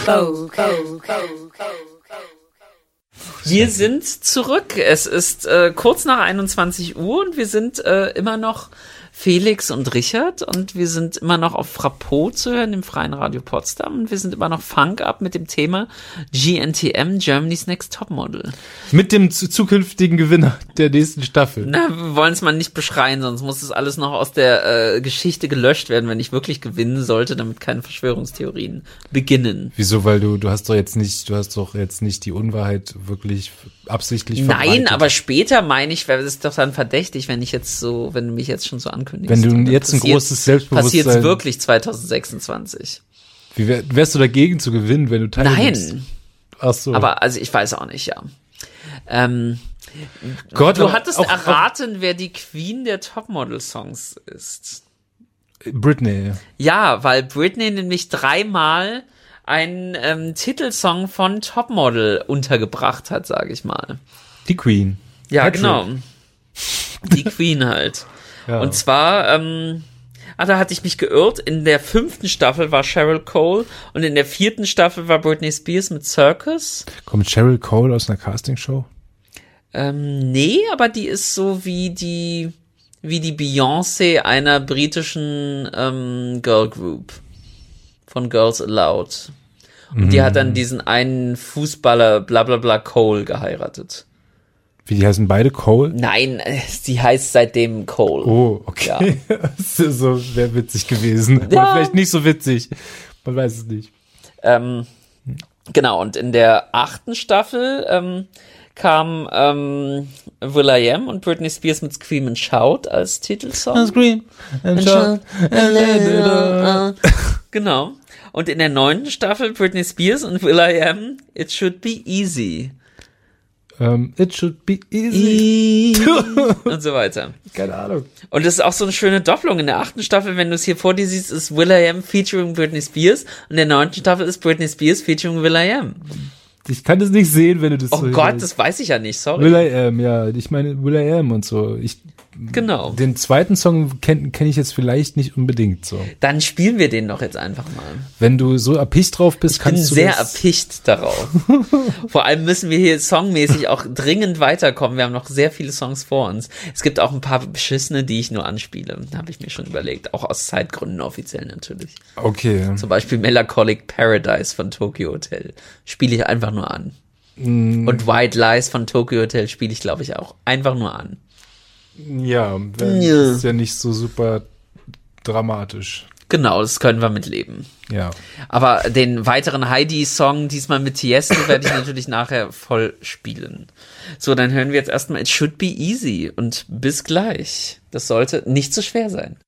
Wir sind zurück. Es ist kurz nach 21 Uhr und wir sind immer noch Felix und Richard und wir sind immer noch auf Frappot zu hören, im Freien Radio Potsdam, und wir sind immer noch Funk Up mit dem Thema GNTM, Germany's Next Topmodel. Mit dem zukünftigen Gewinner der nächsten Staffel. Na, wir wollen es mal nicht beschreien, sonst muss das alles noch aus der Geschichte gelöscht werden, wenn ich wirklich gewinnen sollte, damit keine Verschwörungstheorien beginnen. Wieso? Weil du hast doch jetzt nicht die Unwahrheit wirklich absichtlich verbreitet. Nein, aber später meine ich, wäre es doch dann verdächtig, wenn du mich jetzt schon so ankündigst. Wenn du jetzt ein großes Selbstbewusstsein... Passiert's wirklich 2026. Wie wärst du dagegen zu gewinnen, wenn du teilnimmst? Nein. Ach so. Aber, also ich weiß auch nicht, ja. Gott, du hattest erraten, wer die Queen der Topmodel-Songs ist. Britney. Ja, weil Britney nämlich 3-mal einen Titelsong von Topmodel untergebracht hat, sage ich mal. Die Queen. Ja, Patrick. genau. Die Queen halt. Ja. Und zwar, da hatte ich mich geirrt, in der 5. Staffel war Cheryl Cole und in der 4. Staffel war Britney Spears mit Circus. Kommt Cheryl Cole aus einer Castingshow? Nee, aber die ist so wie die Beyoncé einer britischen Girl Group von Girls Aloud. Und die hat dann diesen einen Fußballer blablabla Cole geheiratet. Wie, die heißen beide Cole? Nein, sie heißt seitdem Cole. Oh, okay. Ja. Das ist so, wäre witzig gewesen. Ja. Oder vielleicht nicht so witzig. Man weiß es nicht. Genau, und in der 8. Staffel kam will.i.am und Britney Spears mit Scream and Shout als Titelsong. Scream and Shout. Genau. Und in der 9. Staffel Britney Spears und will.i.am It Should Be Easy. It should be easy. Und so weiter. Keine Ahnung. Und das ist auch so eine schöne Doppelung. In der 8. Staffel, wenn du es hier vor dir siehst, ist will.i.am featuring Britney Spears. Und in der 9. Staffel ist Britney Spears featuring will.i.am. Ich kann das nicht sehen, wenn du das so... Oh Gott, das weiß ich ja nicht, sorry. will.i.am, ja. Ich meine will.i.am und so. Genau. Den zweiten Song kenn ich jetzt vielleicht nicht unbedingt so. Dann spielen wir den doch jetzt einfach mal. Wenn du so erpicht drauf bist, kannst du Ich bin sehr erpicht darauf. Vor allem müssen wir hier songmäßig auch dringend weiterkommen. Wir haben noch sehr viele Songs vor uns. Es gibt auch ein paar beschissene, die ich nur anspiele. Habe ich mir schon überlegt. Auch aus Zeitgründen offiziell natürlich. Okay. Zum Beispiel Melancholic Paradise von Tokyo Hotel. Spiele ich einfach nur an. Und White Lies von Tokyo Hotel spiele ich, glaube ich, auch einfach nur an. Ja, das ist ja nicht so super dramatisch. Genau, das können wir mitleben. Ja. Aber den weiteren Heidi-Song, diesmal mit Tiesto, werde ich natürlich nachher voll spielen. So, dann hören wir jetzt erstmal It Should Be Easy und bis gleich. Das sollte nicht so schwer sein.